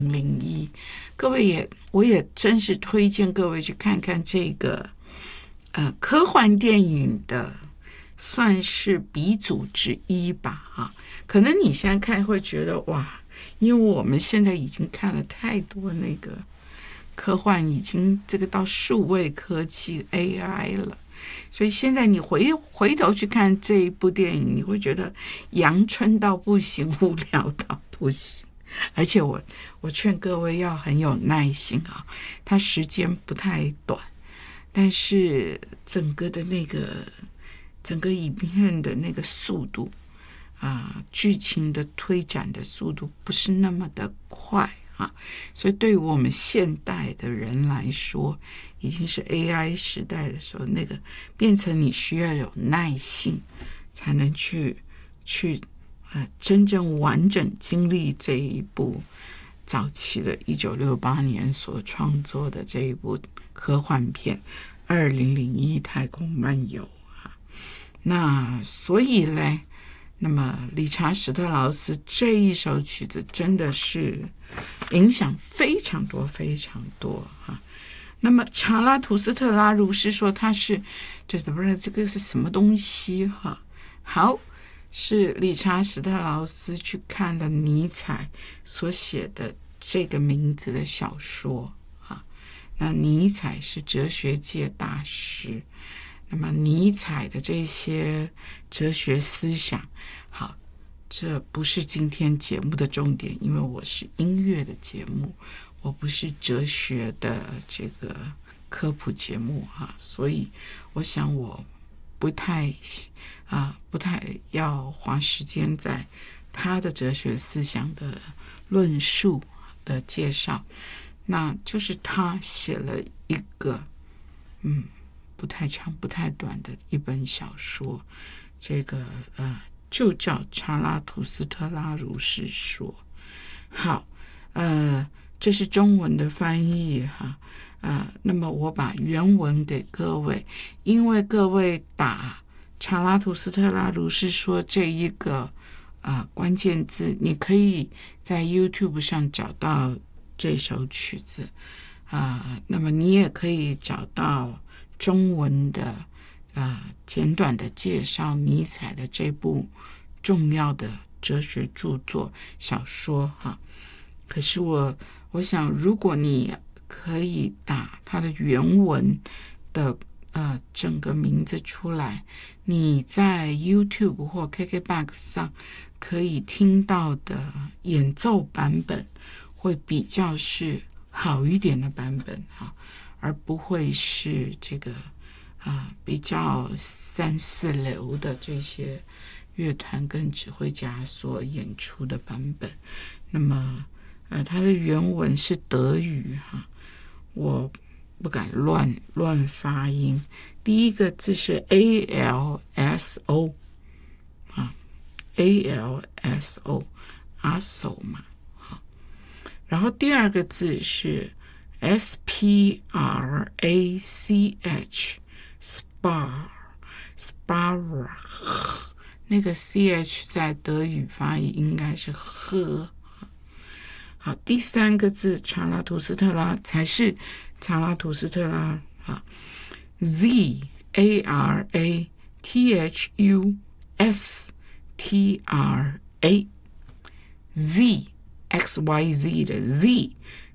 2001，我也真是推荐各位去看看这个科幻电影的，算是鼻祖之一吧哈。可能你现在看会觉得哇，因为我们现在已经看了太多那个科幻，已经这个到数位科技 AI 了，所以现在你回头去看这一部电影，你会觉得阳春到不行，无聊到不行。而且我劝各位要很有耐心啊，它时间不太短，但是整个影片的那个速度剧情的推展的速度不是那么的快啊，所以对于我们现代的人来说，已经是 AI 时代的时候，那个变成你需要有耐性才能去真正完整经历这一部早期的1968年所创作的这一部科幻片2001太空漫游那所以呢，那么理查史特劳斯这一首曲子真的是影响非常多非常多那么查拉图斯特拉如是说他是这个是什么东西好，是理查史特劳斯去看了尼采所写的这个名字的小说那尼采是哲学界大师，那么尼采的这些哲学思想，好，这不是今天节目的重点，因为我是音乐的节目，我不是哲学的这个科普节目所以我想我不太要花时间在他的哲学思想的论述的介绍，那就是他写了一个不太长不太短的一本小说，这个就叫查拉图斯特拉如是说。好，这是中文的翻译那么我把原文给各位，因为各位打查拉图斯特拉如是说这一个关键字，你可以在 YouTube 上找到这首曲子那么你也可以找到中文的简短的介绍尼采的这部重要的哲学著作小说可是我想如果你可以打它的原文的整个名字出来，你在 YouTube 或 KKBOX 上可以听到的演奏版本会比较是好一点的版本而不会是这个比较3、4流的这些乐团跟指挥家所演出的版本。那么它的原文是德语我不敢乱发音。第一个字是 ALSO ALSO 阿手嘛然后第二个字是 SPRACH Spar 那个 CH 在德语发音应该是呵好，第三个字查拉图斯特拉才是查拉图斯特拉ZARATHUSTRA Z XYZ 的 Z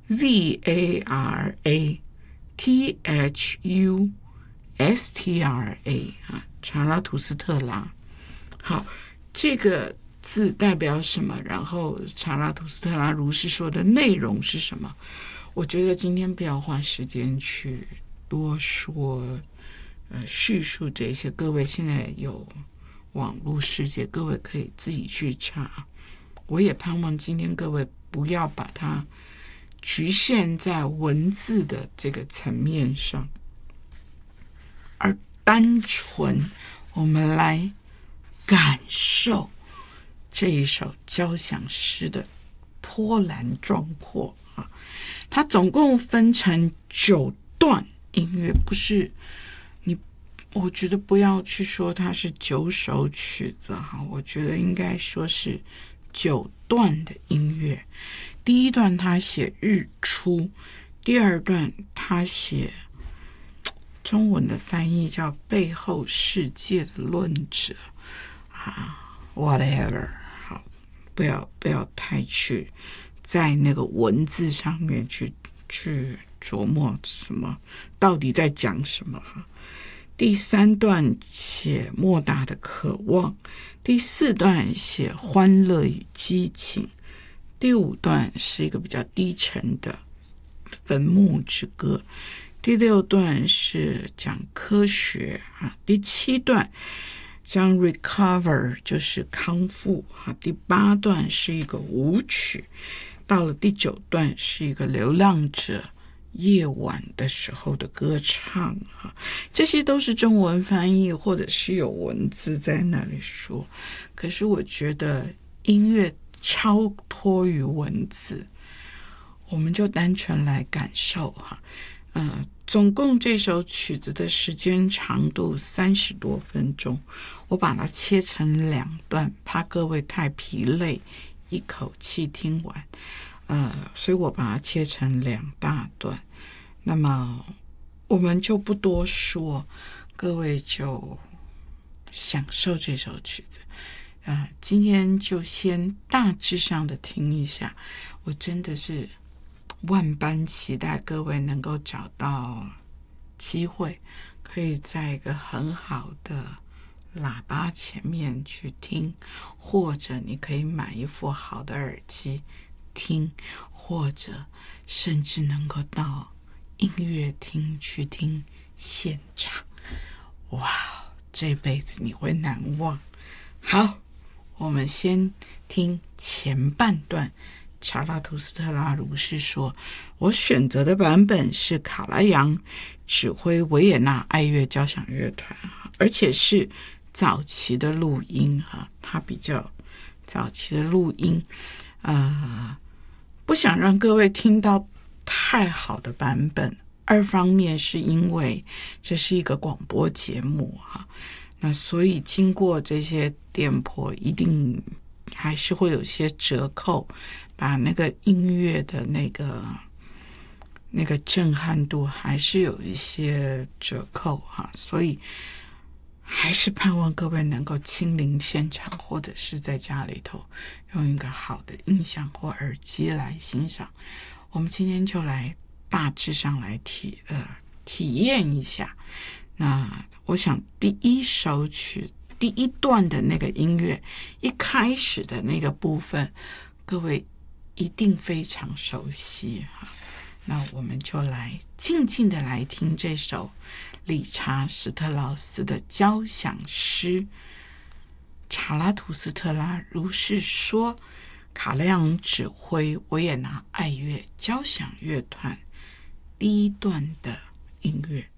ZARATHUSTRA 查拉图斯特拉好，这个字代表什么？然后查拉图斯特拉如是说的内容是什么？我觉得今天不要花时间去多说叙述这些，各位现在有网络世界，各位可以自己去查。我也盼望今天各位不要把它局限在文字的这个层面上，而单纯我们来感受这一首交响诗的波澜壮阔它总共分成9段音乐，不是我觉得不要去说它是9首曲子我觉得应该说是9段的音乐。 第一段他写日出，第二段他写中文的翻译叫背后世界的论者whatever， 好，不要太去在那个文字上面去琢磨什么到底在讲什么第三段写莫大的渴望，第四段写欢乐与激情，第五段是一个比较低沉的坟墓之歌，第六段是讲科学第七段将 recover 就是康复第八段是一个舞曲，到了第九段是一个流浪者夜晚的时候的歌唱这些都是中文翻译或者是有文字在那里说，可是我觉得音乐超脱于文字，我们就单纯来感受总共这首曲子的时间长度30多分钟，我把它切成2段，怕各位太疲累一口气听完所以我把它切成2大段。那么我们就不多说，各位就享受这首曲子今天就先大致上的听一下，我真的是万般期待各位能够找到机会，可以在一个很好的喇叭前面去听，或者你可以买一副好的耳机听，或者甚至能够到音乐厅去听现场，哇，这辈子你会难忘。好，我们先听前半段。查拉图斯特拉如是说，我选择的版本是卡拉扬指挥维也纳爱乐交响乐团，而且是早期的录音它比较早期的录音不想让各位听到太好的版本，二方面是因为这是一个广播节目那所以经过这些颠簸一定还是会有些折扣，把那个音乐的那个震撼度还是有一些折扣所以还是盼望各位能够亲临现场，或者是在家里头用一个好的音响或耳机来欣赏。我们今天就来大致上来体验一下。那我想第一首曲第一段的那个音乐一开始的那个部分，各位一定非常熟悉那我们就来静静的来听这首理查史特劳斯的交响诗。查拉图斯特拉如是说，卡拉扬指挥维也纳爱乐交响乐团第一段的音乐。